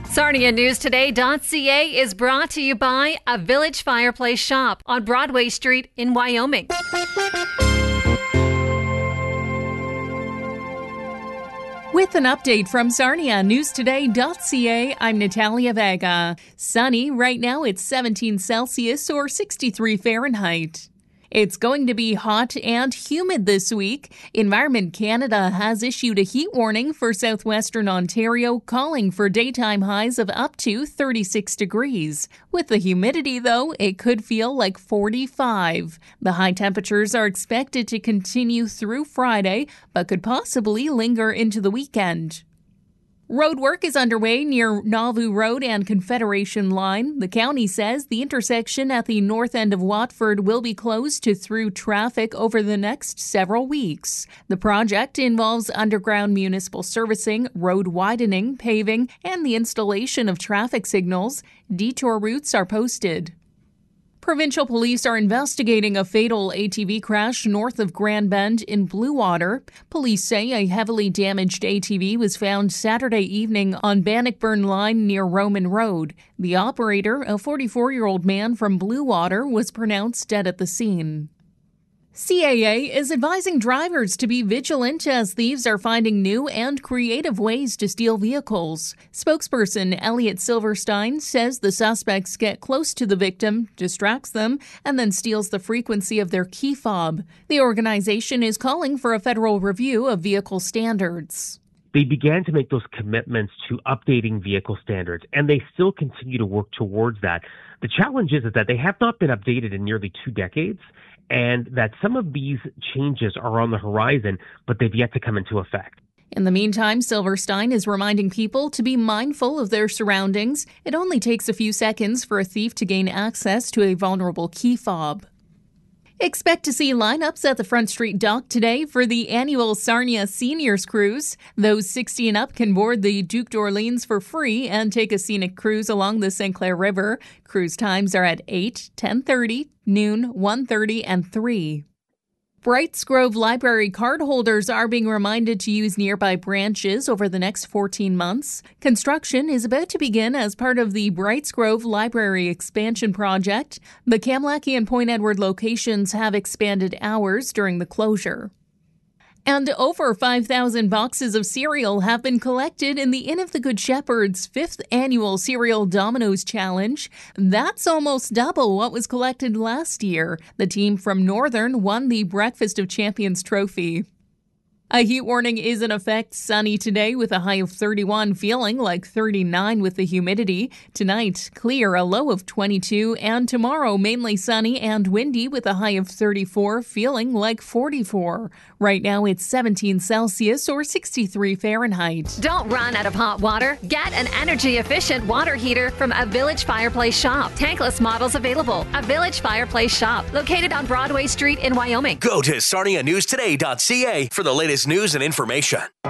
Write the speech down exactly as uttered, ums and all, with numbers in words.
Sarnia News Today dot C A is brought to you by a Village Fireplace Shop on Broadway Street in Wyoming. With an update from Sarnia News Today dot C A, I'm Natalia Vega. Sunny, right now it's seventeen Celsius or sixty-three Fahrenheit. It's going to be hot and humid this week. Environment Canada has issued a heat warning for southwestern Ontario, calling for daytime highs of up to thirty-six degrees. With the humidity, though, it could feel like forty-five. The high temperatures are expected to continue through Friday, but could possibly linger into the weekend. Road work is underway near Nauvoo Road and Confederation Line. The county says the intersection at the north end of Watford will be closed to through traffic over the next several weeks. The project involves underground municipal servicing, road widening, paving, and the installation of traffic signals. Detour routes are posted. Provincial police are investigating a fatal A T V crash north of Grand Bend in Blue Water. Police say a heavily damaged A T V was found Saturday evening on Bannockburn Line near Roman Road. The operator, a forty-four-year-old man from Blue Water, was pronounced dead at the scene. C A A is advising drivers to be vigilant as thieves are finding new and creative ways to steal vehicles. Spokesperson Elliot Silverstein says the suspects get close to the victim, distracts them, and then steals the frequency of their key fob. The organization is calling for a federal review of vehicle standards. They began to make those commitments to updating vehicle standards, and they still continue to work towards that. The challenge is that they have not been updated in nearly two decades, and that some of these changes are on the horizon, but they've yet to come into effect. In the meantime, Silverstein is reminding people to be mindful of their surroundings. It only takes a few seconds for a thief to gain access to a vulnerable key fob. Expect to see lineups at the Front Street Dock today for the annual Sarnia Seniors Cruise. Those sixty and up can board the Duke d'Orleans for free and take a scenic cruise along the Saint Clair River. Cruise times are at eight, ten thirty, noon, one thirty, and three. Brights Grove Library cardholders are being reminded to use nearby branches over the next fourteen months. Construction is about to begin as part of the Brights Grove Library expansion project. The Kamlaki and Point Edward locations have expanded hours during the closure. And over five thousand boxes of cereal have been collected in the Inn of the Good Shepherd's fifth annual Cereal Dominoes Challenge. That's almost double what was collected last year. The team from Northern won the Breakfast of Champions trophy. A heat warning is in effect. Sunny today with a high of thirty-one, feeling like thirty-nine with the humidity. Tonight, clear, a low of twenty-two, and tomorrow mainly sunny and windy with a high of thirty-four, feeling like forty-four. Right now it's seventeen Celsius or sixty-three Fahrenheit. Don't run out of hot water. Get an energy-efficient water heater from a Village Fireplace Shop. Tankless models available. A Village Fireplace Shop located on Broadway Street in Wyoming. Go to Sarnia News Today dot C A for the latest news and information.